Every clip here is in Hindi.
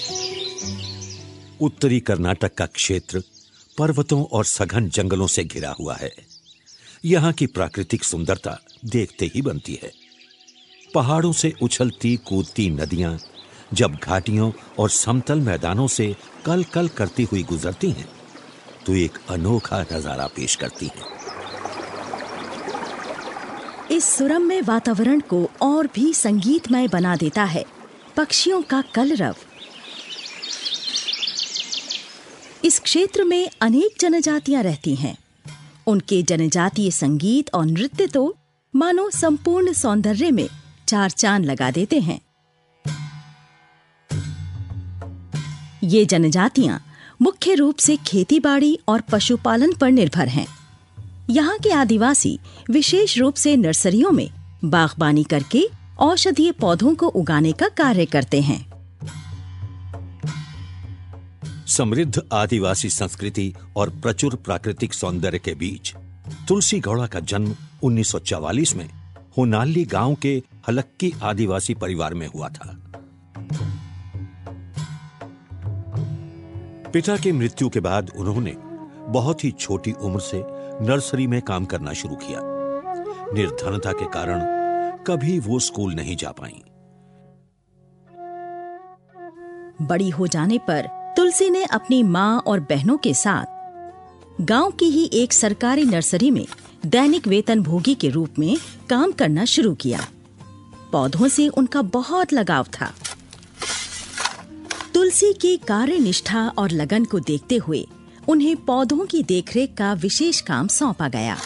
उत्तरी कर्नाटक का क्षेत्र पर्वतों और सघन जंगलों से घिरा हुआ है। यहाँ की प्राकृतिक सुंदरता देखते ही बनती है। पहाड़ों से उछलती कूदती नदियां जब घाटियों और समतल मैदानों से कल कल करती हुई गुजरती हैं, तो एक अनोखा नजारा पेश करती हैं। इस सुरम्य वातावरण को और भी संगीतमय बना देता है पक्षियों का कलरव। इस क्षेत्र में अनेक जनजातियां रहती हैं। उनके जनजातीय संगीत और नृत्य तो मानो संपूर्ण सौंदर्य में चार चांद लगा देते हैं। ये जनजातियां मुख्य रूप से खेतीबाड़ी और पशुपालन पर निर्भर हैं। यहाँ के आदिवासी विशेष रूप से नर्सरियों में बागबानी करके औषधीय पौधों को उगाने का कार्य करते हैं। समृद्ध आदिवासी संस्कृति और प्रचुर प्राकृतिक सौंदर्य के बीच तुलसी गौड़ा का जन्म 1944 में होनाली गांव के हलक्की आदिवासी परिवार में हुआ था। पिता की मृत्यु के बाद उन्होंने बहुत ही छोटी उम्र से नर्सरी में काम करना शुरू किया। निर्धनता के कारण कभी वो स्कूल नहीं जा पाईं। बड़ी हो जाने पर तुलसी ने अपनी माँ और बहनों के साथ गांव की ही एक सरकारी नर्सरी में दैनिक वेतनभोगी के रूप में काम करना शुरू किया। पौधों से उनका बहुत लगाव था। तुलसी की कार्यनिष्ठा और लगन को देखते हुए उन्हें पौधों की देखरेख का विशेष काम सौंपा गया।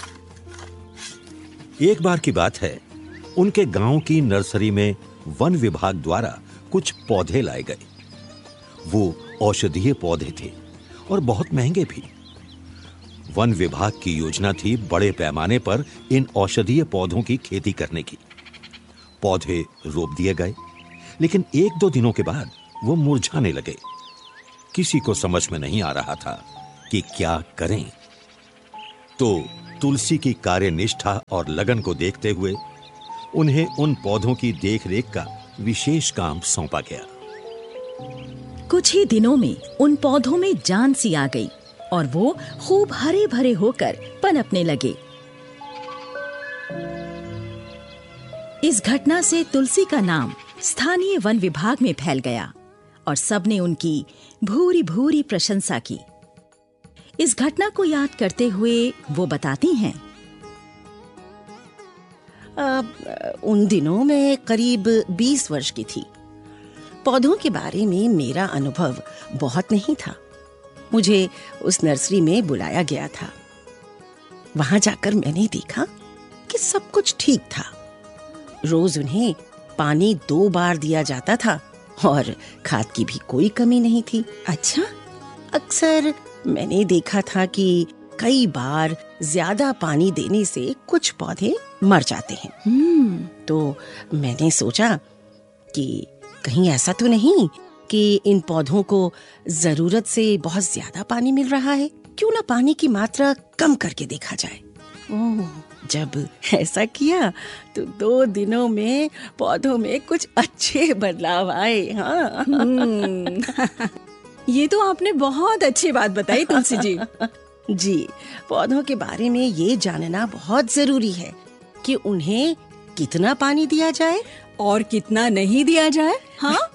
एक बार की बात है, उनके गांव की नर्सरी में वन विभाग द्वारा कुछ पौधे लाए गए। वो औषधीय पौधे थे और बहुत महंगे भी। वन विभाग की योजना थी बड़े पैमाने पर इन औषधीय पौधों की खेती करने की। पौधे रोप दिए गए, लेकिन 1-2 दिनों के बाद वो मुरझाने लगे। किसी को समझ में नहीं आ रहा था कि क्या करें। तो तुलसी की कार्यनिष्ठा और लगन को देखते हुए उन्हें उन पौधों की देखरेख का विशेष काम सौंपा गया। कुछ ही दिनों में उन पौधों में जान सी आ गई और वो खूब हरे भरे होकर पनपने लगे। इस घटना से तुलसी का नाम स्थानीय वन विभाग में फैल गया और सबने उनकी भूरी भूरी प्रशंसा की। इस घटना को याद करते हुए वो बताती हैं, उन दिनों मैं करीब 20 वर्ष की थी। पौधों के बारे में मेरा अनुभव बहुत नहीं था। मुझे उस नर्सरी में बुलाया गया था। वहां जाकर मैंने देखा कि सब कुछ ठीक था। रोज उन्हें पानी 2 बार दिया जाता था और खाद की भी कोई कमी नहीं थी। अच्छा? अक्सर मैंने देखा था कि कई बार ज्यादा पानी देने से कुछ पौधे मर जाते हैं। तो मैंने सोचा कि कहीं ऐसा तो नहीं कि इन पौधों को जरूरत से बहुत ज्यादा पानी मिल रहा है। क्यों ना पानी की मात्रा कम करके देखा जाए। जब ऐसा किया तो 2 दिनों में पौधों में कुछ अच्छे बदलाव आए। हाँ। ये तो आपने बहुत अच्छी बात बताई तुलसी जी। जी, पौधों के बारे में ये जानना बहुत जरूरी है कि उन्हें कितना पानी दिया जाए और कितना नहीं दिया जाए। हाँ।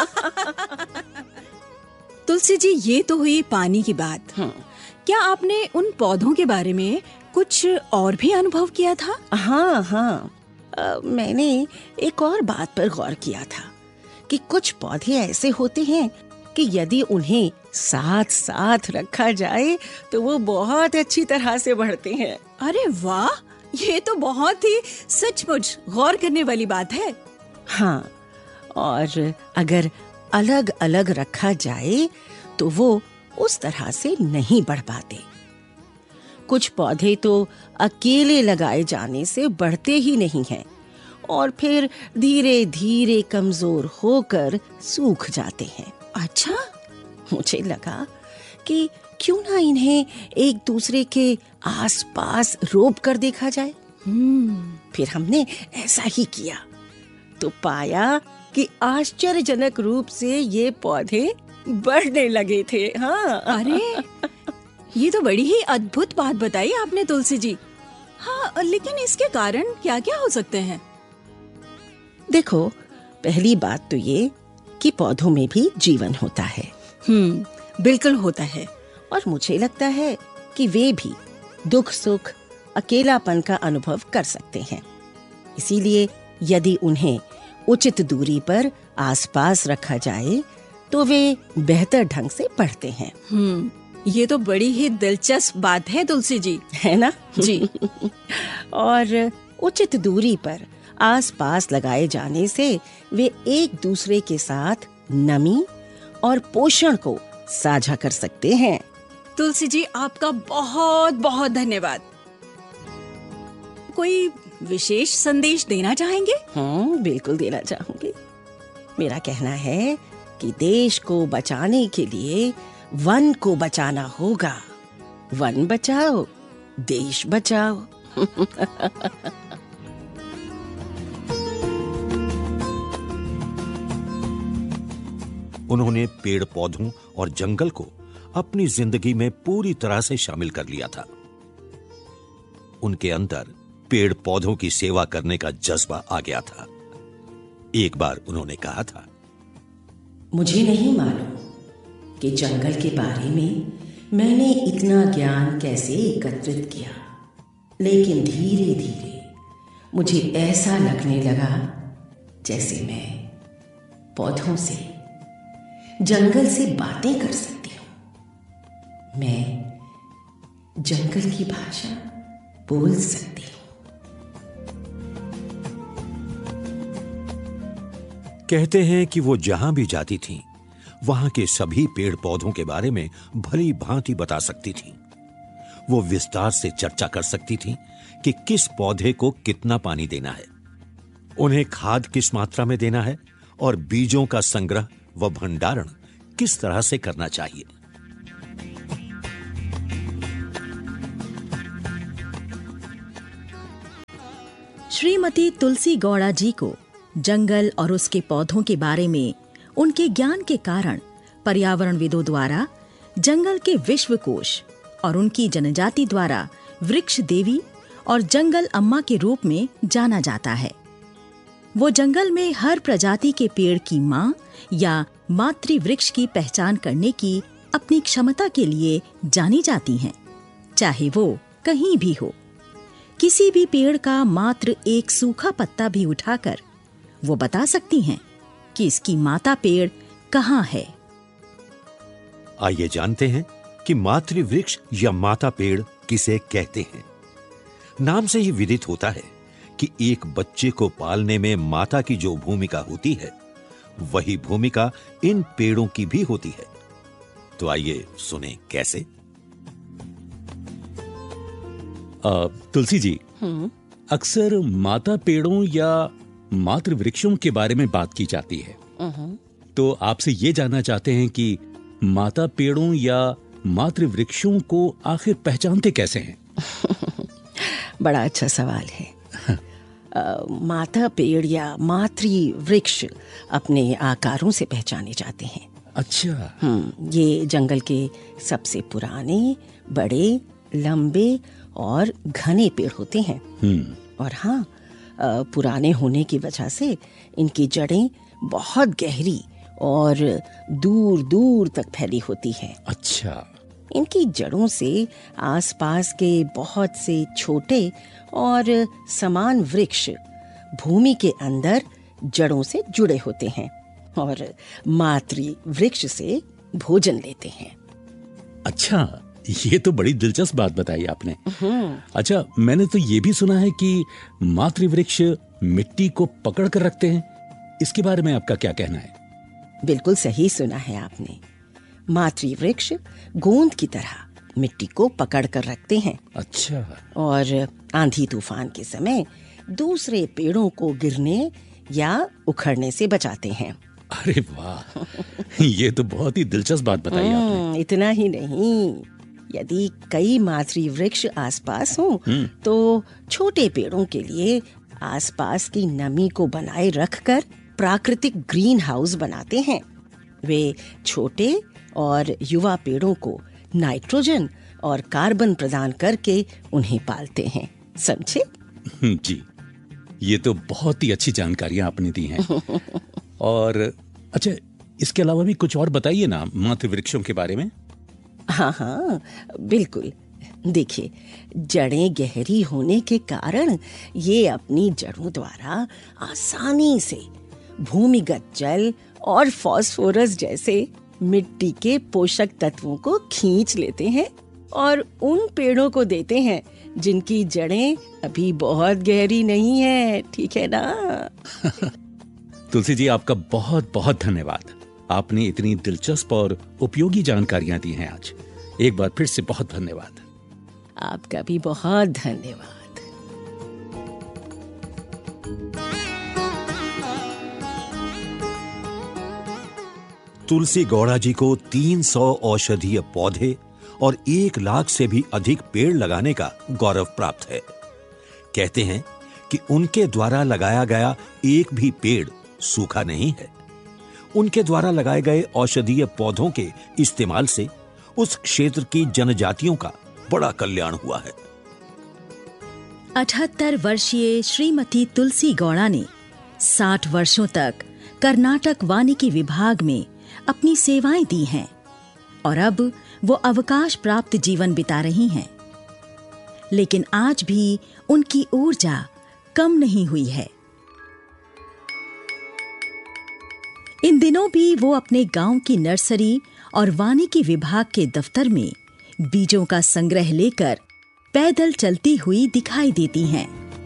तुलसी जी, ये तो हुई पानी की बात। क्या आपने उन पौधों के बारे में कुछ और भी अनुभव किया था? हाँ। मैंने एक और बात पर गौर किया था कि कुछ पौधे ऐसे होते हैं कि यदि उन्हें साथ साथ रखा जाए तो वो बहुत अच्छी तरह से बढ़ते हैं। अरे वाह, ये तो बहुत ही सचमुच गौर करने वाली बात है। हाँ, और अगर अलग अलग रखा जाए तो वो उस तरह से नहीं बढ़ पाते। कुछ पौधे तो अकेले लगाए जाने से बढ़ते ही नहीं हैं और फिर धीरे धीरे कमजोर होकर सूख जाते हैं। अच्छा? मुझे लगा कि क्यों ना इन्हें एक दूसरे के आसपास रोप कर देखा जाए। फिर हमने ऐसा ही किया तो पाया कि आश्चर्यजनक रूप से ये पौधे बढ़ने लगे थे। हाँ, अरे ये तो बड़ी ही अद्भुत बात बताई आपने तुलसी जी। हाँ, लेकिन इसके कारण क्या क्या हो सकते हैं? देखो, पहली बात तो ये कि पौधों में भी जीवन होता है। बिल्कुल होता है। और मुझे लगता है कि वे भी दुख सुख, अकेलापन का अनुभव कर सकते हैं। इसीलिए यदि उन्हें उचित दूरी पर आसपास रखा जाए तो वे बेहतर ढंग से बढ़ते हैं। ये तो बड़ी ही दिलचस्प बात है तुलसी जी, है ना? जी। और उचित दूरी पर आसपास लगाए जाने से वे एक दूसरे के साथ नमी और पोषण को साझा कर सकते हैं। तुलसी जी, आपका बहुत बहुत धन्यवाद। कोई विशेष संदेश देना चाहेंगे? बिल्कुल देना चाहूंगी। मेरा कहना है कि देश को बचाने के लिए वन को बचाना होगा। वन बचाओ, देश बचाओ। उन्होंने पेड़ पौधों और जंगल को अपनी जिंदगी में पूरी तरह से शामिल कर लिया था। उनके अंदर पेड़ पौधों की सेवा करने का जज्बा आ गया था। एक बार उन्होंने कहा था, मुझे नहीं मालूम कि जंगल के बारे में मैंने इतना ज्ञान कैसे एकत्रित किया, लेकिन धीरे धीरे मुझे ऐसा लगने लगा जैसे मैं पौधों से, जंगल से बातें कर सकती हूं। मैं जंगल की भाषा बोल सकती हूं। कहते हैं कि वो जहां भी जाती थीं, वहां के सभी पेड़ पौधों के बारे में भली भांति बता सकती थीं। वो विस्तार से चर्चा कर सकती थीं कि किस पौधे को कितना पानी देना है, उन्हें खाद किस मात्रा में देना है और बीजों का संग्रह व भंडारण किस तरह से करना चाहिए। श्रीमती तुलसी गौड़ा जी को जंगल और उसके पौधों के बारे में उनके ज्ञान के कारण पर्यावरणविदों द्वारा जंगल के विश्वकोश और उनकी जनजाति द्वारा वृक्ष देवी और जंगल अम्मा के रूप में जाना जाता है। वो जंगल में हर प्रजाति के पेड़ की मां या मातृ वृक्ष की पहचान करने की अपनी क्षमता के लिए जानी जाती हैं, चाहे वो कहीं भी हो। किसी भी पेड़ का मात्र एक सूखा पत्ता भी उठाकर वो बता सकती हैं कि इसकी माता पेड़ कहाँ है। आइए जानते हैं कि मातृ वृक्ष या माता पेड़ किसे कहते हैं। नाम से ही विदित होता है कि एक बच्चे को पालने में माता की जो भूमिका होती है, वही भूमिका इन पेड़ों की भी होती है। तो आइए सुने कैसे। तुलसी जी, अक्सर माता पेड़ों या मातृ वृक्षों के बारे में बात की जाती है, तो आपसे ये जानना चाहते हैं कि माता पेड़ों या मातृ वृक्षों को आखिर पहचानते कैसे हैं? बड़ा अच्छा सवाल है। माता पेड़ या मातृ वृक्ष अपने आकारों से पहचाने जाते हैं। अच्छा। ये जंगल के सबसे पुराने, बड़े, लंबे और घने पेड़ होते हैं। और हाँ, पुराने होने की वजह से इनकी जड़ें बहुत गहरी और दूर दूर तक फैली होती हैं। अच्छा। इनकी जड़ों से आसपास के बहुत से छोटे और समान वृक्ष भूमि के अंदर जड़ों से जुड़े होते हैं और मातृ वृक्ष से भोजन लेते हैं। अच्छा, ये तो बड़ी दिलचस्प बात बताई आपने। अच्छा, मैंने तो ये भी सुना है कि मातृ वृक्ष मिट्टी को पकड़ कर रखते हैं। इसके बारे में आपका क्या कहना है? बिल्कुल सही सुना है आपने। मातृ वृक्ष गोंद की तरह मिट्टी को पकड़ कर रखते हैं। अच्छा। और आंधी तूफान के समय दूसरे पेड़ों को गिरने या उखड़ने से बचाते हैं। अरे वाह, ये तो बहुत ही दिलचस्प बात बताई आपने। इतना ही नहीं, यदि कई मातृ वृक्ष आसपास हों तो छोटे पेड़ों के लिए आसपास की नमी को बनाए रखकर प्राकृतिक ग्रीन हाउस बनाते हैं। वे छोटे और युवा पेड़ों को नाइट्रोजन और कार्बन प्रदान करके उन्हें पालते हैं। समझे? जी, ये तो बहुत ही अच्छी जानकारियां आपने दी हैं। और अच्छा, इसके अलावा भी कुछ और बताइए ना मातृ वृक्षों के बारे में। हाँ, बिल्कुल। देखिए, जड़ें गहरी होने के कारण ये अपनी जड़ों द्वारा आसानी से भूमिगत जल और फास्फोरस जैसे मिट्टी के पोषक तत्वों को खींच लेते हैं और उन पेड़ों को देते हैं जिनकी जड़ें अभी बहुत गहरी नहीं है। ठीक है ना? तुलसी जी, आपका बहुत बहुत धन्यवाद। आपने इतनी दिलचस्प और उपयोगी जानकारियां दी हैं आज। एक बार फिर से बहुत धन्यवाद। आपका भी बहुत धन्यवाद। तुलसी गौड़ा जी को 300 औषधीय पौधे और 1 लाख से भी अधिक पेड़ लगाने का गौरव प्राप्त है। कहते हैं कि उनके द्वारा लगाया गया एक भी पेड़ सूखा नहीं है। उनके द्वारा लगाए गए औषधीय पौधों के इस्तेमाल से उस क्षेत्र की जनजातियों का बड़ा कल्याण हुआ है। 78 वर्षीय श्रीमती तुलसी गौड़ा ने 60 वर्षों तक कर्नाटक वानिकी विभाग में अपनी सेवाएं दी हैं और अब वो अवकाश प्राप्त जीवन बिता रही हैं। लेकिन आज भी उनकी ऊर्जा कम नहीं हुई है। इन दिनों भी वो अपने गांव की नर्सरी और वानिकी विभाग के दफ्तर में बीजों का संग्रह लेकर पैदल चलती हुई दिखाई देती हैं।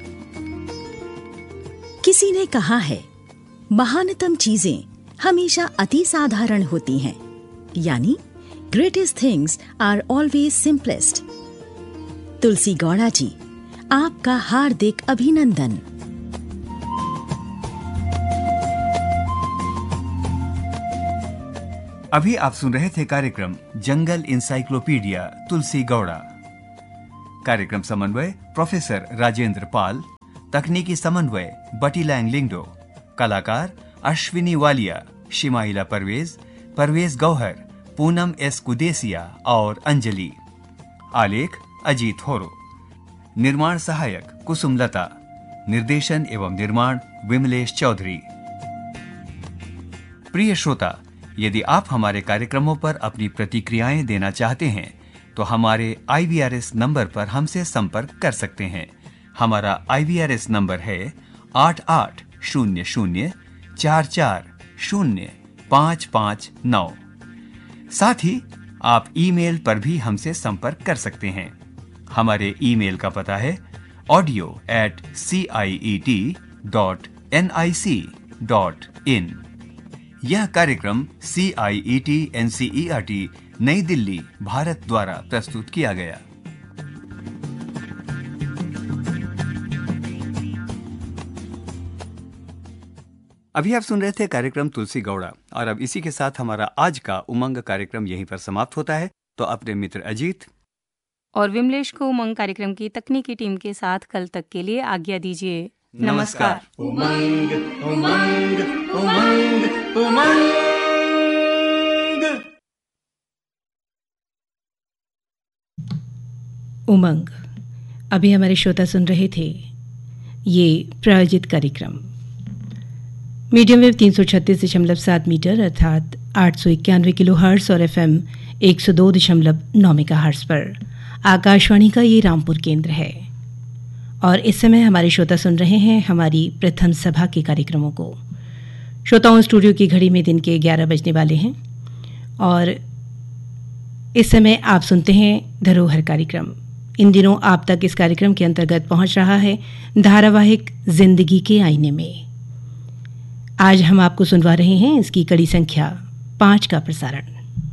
किसी ने कहा है, महानतम चीजें हमेशा अति साधारण होती हैं, यानी greatest things are always simplest. तुलसी गौड़ा जी, आपका हार्दिक अभिनंदन। अभी आप सुन रहे थे कार्यक्रम जंगल इंसाइक्लोपीडिया तुलसी गौड़ा। कार्यक्रम समन्वय प्रोफेसर राजेंद्र पाल, तकनीकी समन्वय बटीलैंग लिंगडो, कलाकार अश्विनी वालिया, शिमाइला परवेज, परवेज गौहर, पूनम एस कुदेसिया और अंजलि। आलेख अजीत होरो। निर्माण सहायक कुसुमलता। निर्देशन एवं निर्माण विमलेश चौधरी। प्रिय श्रोता, यदि आप हमारे कार्यक्रमों पर अपनी प्रतिक्रियाएं देना चाहते हैं तो हमारे IVRS नंबर पर हमसे संपर्क कर सकते हैं। हमारा IVRS नंबर है 8800440559। साथ ही आप ईमेल पर भी हमसे संपर्क कर सकते हैं। हमारे ईमेल का पता है audio@ciet.nic.in। यह कार्यक्रम CIET NCERT नई दिल्ली, भारत द्वारा प्रस्तुत किया गया। अभी आप सुन रहे थे कार्यक्रम तुलसी गौड़ा, और अब इसी के साथ हमारा आज का उमंग कार्यक्रम यहीं पर समाप्त होता है। तो अपने मित्र अजीत और विमलेश को उमंग कार्यक्रम की तकनीकी टीम के साथ कल तक के लिए आज्ञा दीजिए। नमस्कार। उमंग उमंग उमंग उमंग। उमंग। अभी हमारे श्रोता सुन रहे थे ये प्रायोजित कार्यक्रम मीडियम वेव 336.7 मीटर अर्थात 891 किलोहर्ट्ज़ और FM 102.9 मेगाहर्ट्ज़ पर आकाशवाणी का ये रामपुर केंद्र है। और इस समय हमारे श्रोता सुन रहे हैं हमारी प्रथम सभा के कार्यक्रमों को। श्रोताओं, स्टूडियो की घड़ी में दिन के 11 बजने वाले हैं और इस समय आप सुनते हैं धरोहर कार्यक्रम। इन दिनों आप तक इस कार्यक्रम के अंतर्गत पहुंच रहा है धारावाहिक जिंदगी के आईने में। आज हम आपको सुनवा रहे हैं इसकी कड़ी संख्या 5 का प्रसारण।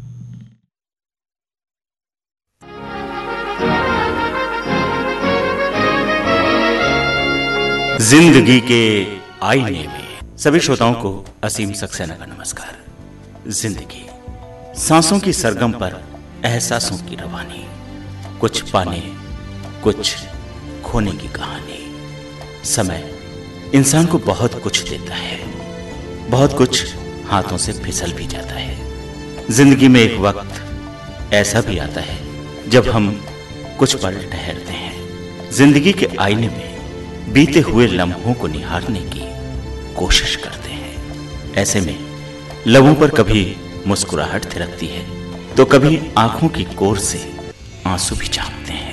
जिंदगी के आईने में सभी श्रोताओं को असीम सक्सेना का नमस्कार। जिंदगी सांसों की सरगम पर एहसासों की रवानी, कुछ पाने कुछ खोने की कहानी। समय इंसान को बहुत कुछ देता है, बहुत कुछ हाथों से फिसल भी जाता है। जिंदगी में एक वक्त ऐसा भी आता है जब हम कुछ पल ठहरते हैं, जिंदगी के आईने में बीते हुए लम्हों को निहारने की कोशिश करते हैं। ऐसे में लबों पर कभी मुस्कुराहट थिरकती है तो कभी आंखों की कोर से आंसू भी झांकते हैं।